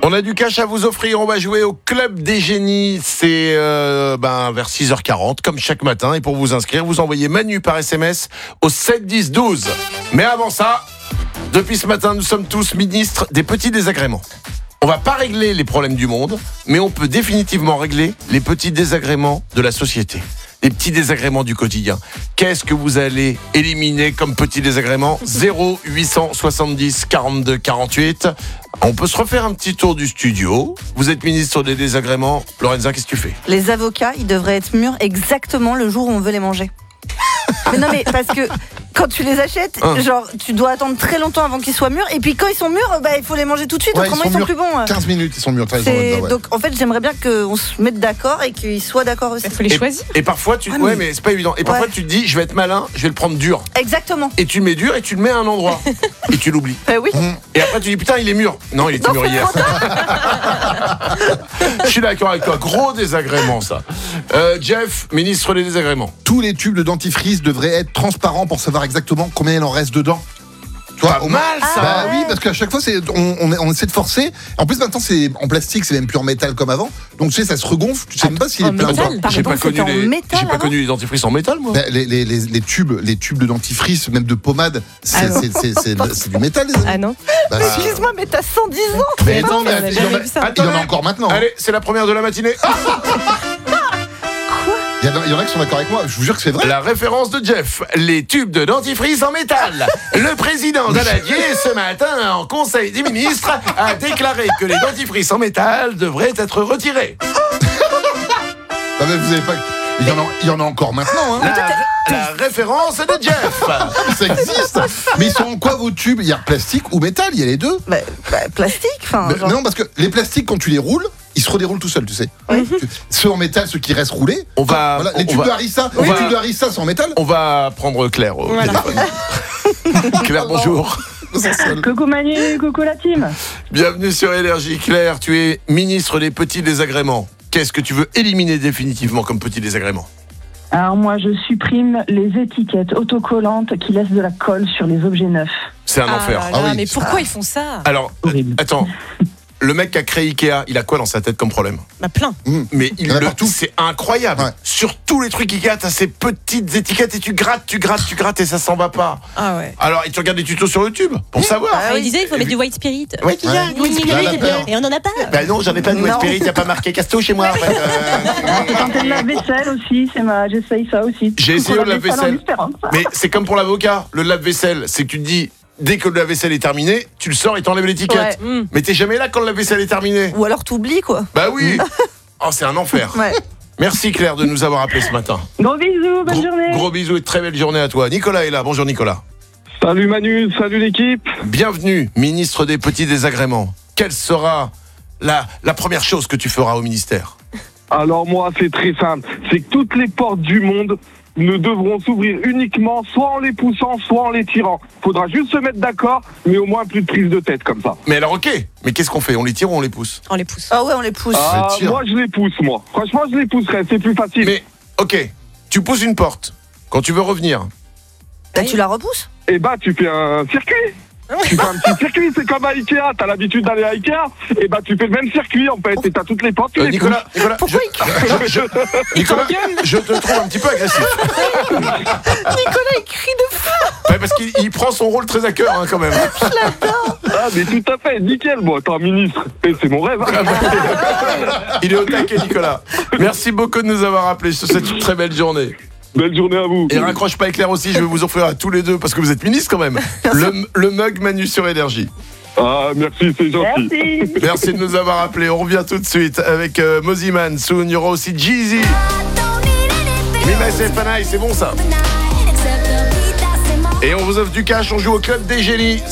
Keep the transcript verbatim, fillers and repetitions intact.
On a du cash à vous offrir, on va jouer au Club des Génies, c'est euh, ben, vers six heures quarante, comme chaque matin. Et pour vous inscrire, vous envoyez Manu par S M S au sept dix douze. Mais avant ça, depuis ce matin, nous sommes tous ministres des petits désagréments. On va pas régler les problèmes du monde, mais on peut définitivement régler les petits désagréments de la société. Les petits désagréments du quotidien. Qu'est-ce que vous allez éliminer comme petits désagréments ? zéro huit cent soixante-dix quarante-deux quarante-huit. On peut se refaire un petit tour du studio. Vous êtes ministre des désagréments. Lorenza, qu'est-ce que tu fais ? Les avocats, ils devraient être mûrs exactement le jour où on veut les manger. Mais non, mais parce que quand tu les achètes, hein. genre tu dois attendre très longtemps avant qu'ils soient mûrs. Et puis quand ils sont mûrs, bah, il faut les manger tout de suite. Ouais, autrement, ils sont, ils sont plus bons. quinze minutes, ils sont mûrs. C'est... Ouais. Donc en fait, j'aimerais bien qu'on se mette d'accord et qu'ils soient d'accord aussi. Il faut les et, choisir. Et parfois, tu... ah, ouais, mais c'est pas évident. Et parfois, ouais. tu te dis, je vais être malin, je vais le prendre dur. Exactement. Et tu le mets dur et tu le mets à un endroit. Et tu l'oublies. Bah oui. Mmh. Et après, tu dis, putain, il est mûr. Non, il était mûr hier. Je suis d'accord avec toi. Gros désagrément, ça. Euh, Jeff, ministre des désagréments. Tous les tubes de dentifrice devraient être transparents pour savoir exactement combien il en reste dedans. Toi, pas mal ça. Bah oui, parce qu'à chaque fois c'est, on, on, on essaie de forcer. En plus maintenant c'est en plastique, c'est même plus en métal comme avant. Donc tu sais, ça se regonfle. Tu sais même pas s'il est plein ou pas. J'ai pas connu les, métal, j'ai pas connu les dentifrices en métal, moi. Bah, les, les, les, les tubes, les tubes de dentifrice, même de pommade, c'est, ah c'est, c'est, c'est, c'est, c'est du métal, les amis. Ah non. Bah, excuse-moi, mais t'as cent dix ans. Mais non, mais il y, en a, il y en a encore maintenant. Allez, c'est la première de la matinée. Il y, y en a qui sont d'accord avec moi, je vous jure que c'est vrai. La référence de Jeff, les tubes de dentifrice en métal. Le président Daladier, ce matin, en Conseil des ministres, a déclaré que les dentifrices en métal devraient être retirés. Ah mais vous avez pas... Il y, en a, il y en a encore maintenant. Hein. La, la référence de Jeff. Ça existe. Mais ils sont en quoi vos tubes ? Il y a plastique ou métal, il y a les deux. Bah, bah, plastique, enfin. Genre... Non, parce que les plastiques, quand tu les roules, ils se redéroulent tout seuls, tu sais. Oui. Ceux en métal, ceux qui restent roulés. On va. Voilà, les on tubes va, de Harissa, les va, tubes de Harissa sont en métal. On va prendre Claire au voilà. téléphone. Claire, bonjour. Coucou Manu, coucou la team. Bienvenue sur Énergie. Claire, tu es ministre des petits désagréments. Qu'est-ce que tu veux éliminer définitivement comme petit désagrément ? Alors moi, je supprime les étiquettes autocollantes qui laissent de la colle sur les objets neufs. C'est un ah enfer. Là là, ah oui. Mais pourquoi ah. ils font ça ? Alors, horrible. Attends. Le mec qui a créé Ikea, il a quoi dans sa tête comme problème ? Bah plein. Mmh. Mais il le tout, c'est incroyable. Ouais. Sur tous les trucs Ikea, t'as ces petites étiquettes et tu grattes, tu grattes, tu grattes et ça s'en va pas. Ah ouais. Alors, et tu regardes des tutos sur YouTube pour mmh. savoir. Ah, il disait il faut et mettre puis... du white spirit. Ouais, il y a ouais. white spirit. Et on en a pas. Bah non, j'en ai pas de white spirit, y a pas marqué Casto chez moi. En fait. euh... Tenter de la vaisselle aussi, c'est ma... j'essaye ça aussi. J'ai essayé le lave-vaisselle. Mais c'est comme pour l'avocat, le lave-vaisselle, c'est que tu te dis dès que le lave-vaisselle est terminé, tu le sors et t'enlèves l'étiquette. Ouais. Mm. Mais t'es jamais là quand le lave-vaisselle est terminé. Ou alors t'oublies quoi. Bah oui. Oh, c'est un enfer. Ouais. Merci Claire de nous avoir appelés ce matin. Gros bisous, bonne gros, journée. Gros bisous et très belle journée à toi. Nicolas est là. Bonjour Nicolas. Salut Manu, salut l'équipe. Bienvenue, ministre des petits désagréments. Quelle sera la, la première chose que tu feras au ministère ? Alors moi, c'est très simple. C'est que toutes les portes du monde ne devront s'ouvrir uniquement soit en les poussant, soit en les tirant. Faudra juste se mettre d'accord, mais au moins plus de prise de tête comme ça. Mais alors ok, mais qu'est-ce qu'on fait ? On les tire ou on les pousse ? On les pousse. Ah ouais, on les pousse. Ah, moi je les pousse, moi. Franchement, je les pousserais, c'est plus facile. Mais ok, tu pousses une porte. Quand tu veux revenir, bah, tu la repousses ? Eh bah tu fais un circuit. Tu fais un petit circuit, c'est comme à Ikea, t'as l'habitude d'aller à Ikea, et bah tu fais le même circuit en fait, et t'as toutes les portes, tu euh, les Nicolas, pousses. Nicolas, pourquoi je, je, je, Nicolas, je te trouve un petit peu agressif. Nicolas, il crie de fou. Ouais, parce qu'il il prend son rôle très à cœur hein, quand même. Je l'adore. Ah mais tout à fait, nickel, moi, t'es un ministre, et c'est mon rêve. Hein. Il est au taquet Nicolas. Merci beaucoup de nous avoir appelés, je te souhaite une très belle journée. Belle journée à vous. Et raccroche pas Claire aussi, je vais vous offrir à tous les deux, parce que vous êtes ministres quand même, le, le mug Manu sur Énergie. Ah, merci, c'est gentil. Merci. Merci de nous avoir appelés. On revient tout de suite avec euh, Moziman. Soon, il y aura aussi Jeezy. Mima Sefanai, c'est bon ça. Et on vous offre du cash, on joue au Club des Génies.